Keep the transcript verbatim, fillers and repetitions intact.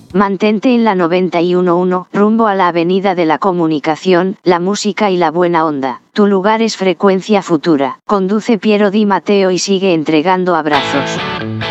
Mantente en la noventa y uno punto uno, rumbo a la avenida de la comunicación, la música y la buena onda. Tu lugar es Frecuencia Futura. Conduce Piero Di Matteo y sigue entregando abrazos.